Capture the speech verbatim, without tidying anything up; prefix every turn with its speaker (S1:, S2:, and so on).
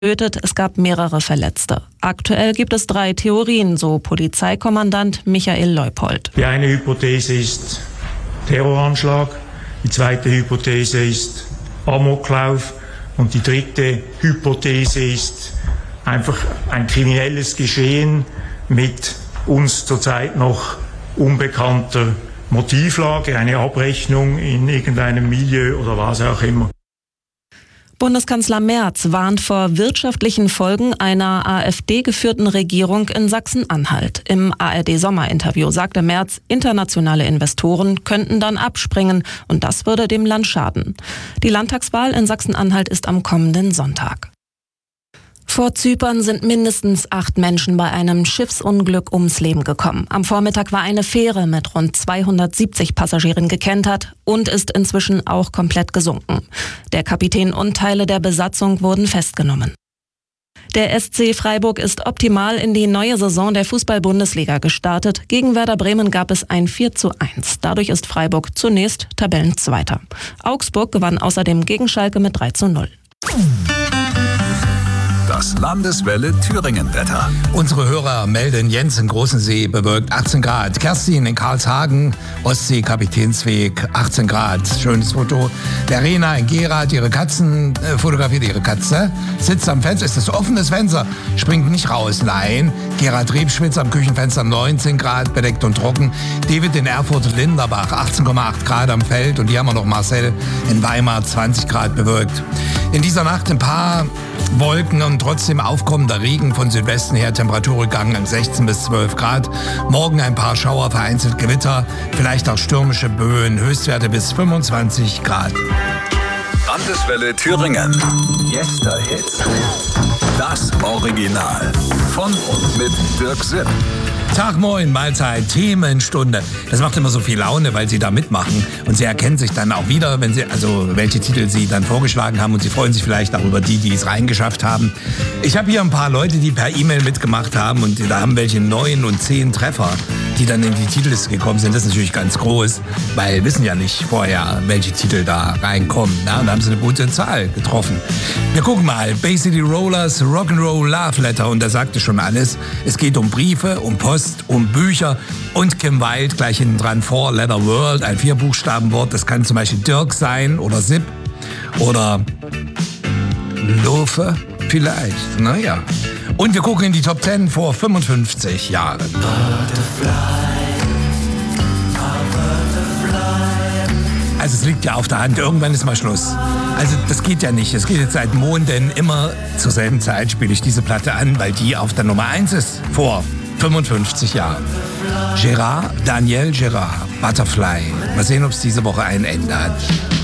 S1: getötet, es gab mehrere Verletzte. Aktuell gibt es drei Theorien, so Polizeikommandant Michael Leupold.
S2: Die eine Hypothese ist Terroranschlag, die zweite Hypothese ist Amoklauf und die dritte Hypothese ist einfach ein kriminelles Geschehen mit uns zurzeit noch unbekannter Motivlage, eine Abrechnung in irgendeinem Milieu oder was auch immer.
S1: Bundeskanzler Merz warnt vor wirtschaftlichen Folgen einer AfD-geführten Regierung in Sachsen-Anhalt. Im A R D-Sommerinterview sagte Merz, internationale Investoren könnten dann abspringen und das würde dem Land schaden. Die Landtagswahl in Sachsen-Anhalt ist am kommenden Sonntag. Vor Zypern sind mindestens acht Menschen bei einem Schiffsunglück ums Leben gekommen. Am Vormittag war eine Fähre mit rund zweihundertsiebzig Passagieren gekentert und ist inzwischen auch komplett gesunken. Der Kapitän und Teile der Besatzung wurden festgenommen. Der S C Freiburg ist optimal in die neue Saison der Fußball-Bundesliga gestartet. Gegen Werder Bremen gab es ein vier zu eins. Dadurch ist Freiburg zunächst Tabellenzweiter. Augsburg gewann außerdem gegen Schalke mit drei zu null.
S3: Das Landeswelle Thüringen-Wetter.
S4: Unsere Hörer melden: Jens in Großensee bewölkt achtzehn Grad. Kerstin in Karlshagen, Ostsee Kapitänsweg achtzehn Grad. Schönes Foto. Verena in Gerath, ihre Katzen, äh, fotografiert ihre Katze. Sitzt am Fenster, ist das offenes Fenster, springt nicht raus. Nein. Gerath Rebschwitz am Küchenfenster neunzehn Grad, bedeckt und trocken. David in Erfurt-Linderbach achtzehn Komma acht Grad am Feld. Und hier haben wir noch Marcel in Weimar zwanzig Grad bewölkt. In dieser Nacht ein paar Wolken und trotzdem aufkommender Regen, von Südwesten her Temperaturrückgang sechzehn bis zwölf Grad. Morgen ein paar Schauer, vereinzelt Gewitter, vielleicht auch stürmische Böen, Höchstwerte bis fünfundzwanzig Grad.
S3: Landeswelle Thüringen. Yesterhits. Das Original. Von und mit Dirk Sipp.
S4: Tag, moin, Mahlzeit, Themenstunde. Das macht immer so viel Laune, weil Sie da mitmachen. Und Sie erkennen sich dann auch wieder, wenn Sie, also welche Titel Sie dann vorgeschlagen haben. Und Sie freuen sich vielleicht auch über die, die es reingeschafft haben. Ich habe hier ein paar Leute, die per E-Mail mitgemacht haben. Und da haben welche neun und zehn Treffer, die dann in die Titelliste gekommen sind. Das ist natürlich ganz groß, weil wir wissen ja nicht vorher, welche Titel da reinkommen. Na, und da haben Sie eine gute Zahl getroffen. Wir gucken mal. Bay City Rollers, Rock'n'Roll Love Letter. Und da sagte schon alles. Es geht um Briefe, um Post, um Bücher und Kim Wilde gleich hinten dran Four Letter World, ein Vierbuchstabenwort. Das kann zum Beispiel Dirk sein oder Sipp oder Lofe vielleicht. Naja. Und wir gucken in die Top zehn vor fünfundfünfzig Jahren. Also es liegt ja auf der Hand, irgendwann ist mal Schluss. Also das geht ja nicht, es geht jetzt seit Monden immer zur selben Zeit spiele ich diese Platte an, weil die auf der Nummer eins ist, vor fünfundfünfzig Jahren. Gérard, Daniel Gérard, Butterfly. Mal sehen, ob es diese Woche ein Ende hat.